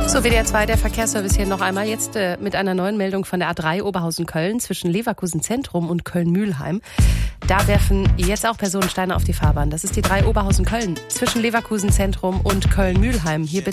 So, WDR 2, der Verkehrsservice hier noch einmal. Jetzt mit einer neuen Meldung von der A3 Oberhausen-Köln zwischen Leverkusen Zentrum und Köln-Mülheim. Da werfen jetzt auch Personen Steine auf die Fahrbahn. Das ist die 3 Oberhausen-Köln zwischen Leverkusen Zentrum und Köln-Mülheim. Hier bitte